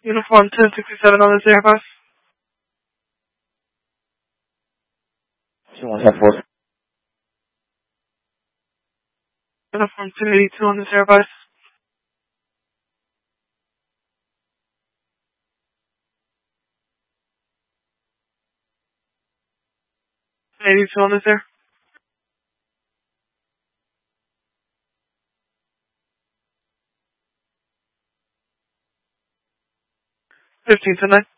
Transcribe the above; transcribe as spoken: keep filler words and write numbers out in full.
Uniform ten sixty-seven on this Airbus. two one seven four. Uniform ten eighty-two on this Airbus. eighty-two on this air. fifteen to nine.